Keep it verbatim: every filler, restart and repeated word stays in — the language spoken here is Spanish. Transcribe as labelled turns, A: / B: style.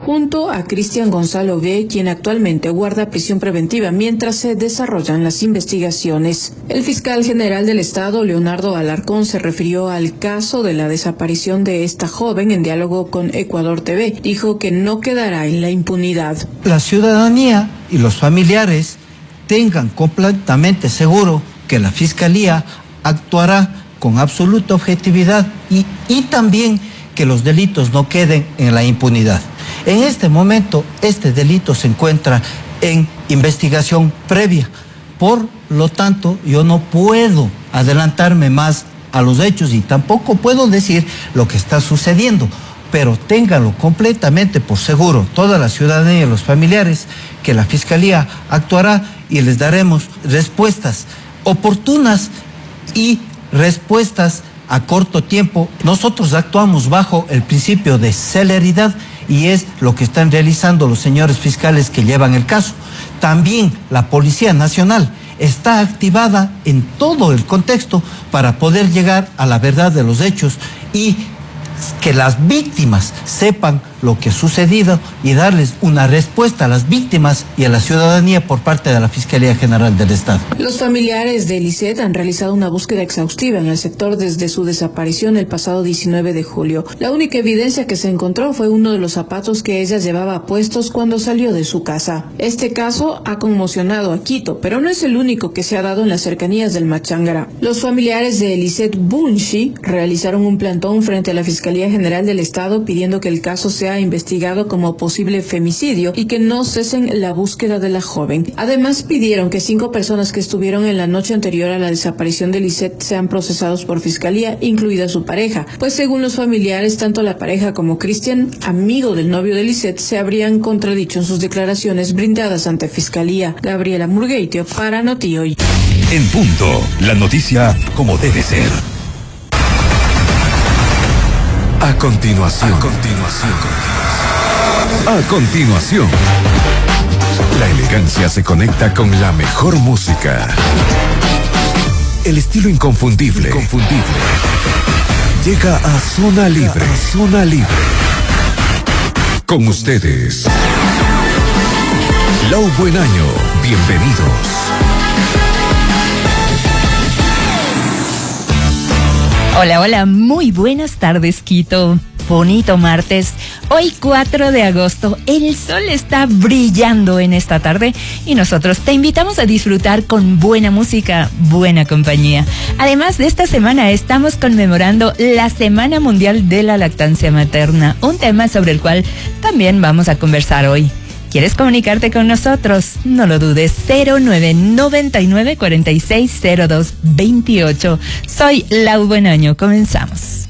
A: junto a Cristian Gonzalo B., quien actualmente guarda prisión preventiva mientras se desarrollan las investigaciones. El fiscal general del Estado, Leonardo Alarcón, se refirió al caso de la desaparición de esta joven en diálogo con Ecuador T V. Dijo que no quedará en la impunidad.
B: La ciudadanía y los familiares tengan completamente seguro que la Fiscalía actuará con absoluta objetividad y, y también que los delitos no queden en la impunidad. En este momento, este delito se encuentra en investigación previa. Por lo tanto, yo no puedo adelantarme más a los hechos y tampoco puedo decir lo que está sucediendo. Pero ténganlo completamente por seguro, toda la ciudadanía y los familiares, que la Fiscalía actuará y les daremos respuestas oportunas y respuestas a corto tiempo. Nosotros actuamos bajo el principio de celeridad y es lo que están realizando los señores fiscales que llevan el caso. También la Policía Nacional está activada en todo el contexto para poder llegar a la verdad de los hechos y que las víctimas sepan lo que ha sucedido y darles una respuesta a las víctimas y a la ciudadanía por parte de la Fiscalía General del Estado.
A: Los familiares de Lisette han realizado una búsqueda exhaustiva en el sector desde su desaparición el pasado diecinueve de julio. La única evidencia que se encontró fue uno de los zapatos que ella llevaba puestos cuando salió de su casa. Este caso ha conmocionado a Quito, pero no es el único que se ha dado en las cercanías del Machángara. Los familiares de Lisette Bunchi realizaron un plantón frente a la Fiscalía General del Estado pidiendo que el caso sea investigado como posible femicidio y que no cesen la búsqueda de la joven. Además, pidieron que cinco personas que estuvieron en la noche anterior a la desaparición de Lisette sean procesados por fiscalía, incluida su pareja, pues según los familiares, tanto la pareja como Cristian, amigo del novio de Lisette, se habrían contradicho en sus declaraciones brindadas ante fiscalía. Gabriela Murgueitio para Noti Hoy.
C: En punto, la noticia como debe ser. A continuación, a continuación, a continuación, la elegancia se conecta con la mejor música. El estilo inconfundible, inconfundible. Llega a Zona Libre, Zona Libre. Con ustedes, Lau Buen Año, bienvenidos.
D: Hola, hola, muy buenas tardes, Quito. Bonito martes, hoy cuatro de agosto, el sol está brillando en esta tarde y nosotros te invitamos a disfrutar con buena música, buena compañía. Además de esta semana estamos conmemorando la Semana Mundial de la Lactancia Materna, un tema sobre el cual también vamos a conversar hoy. ¿Quieres comunicarte con nosotros? No lo dudes, cero nueve noventa y nueve cuarenta y seis cero dos veintiocho. Soy Lau Buen Año, comenzamos.